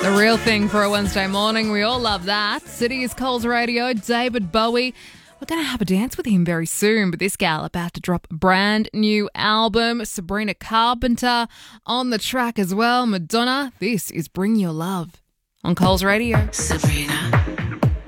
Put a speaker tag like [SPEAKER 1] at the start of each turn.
[SPEAKER 1] The real thing for a Wednesday morning. We all love that. City is Coles Radio, David Bowie. We're going to have a dance with him very soon, but this gal about to drop a brand new album. Sabrina Carpenter on the track as well. Madonna, this is Bring Your Love on Coles Radio.
[SPEAKER 2] Sabrina.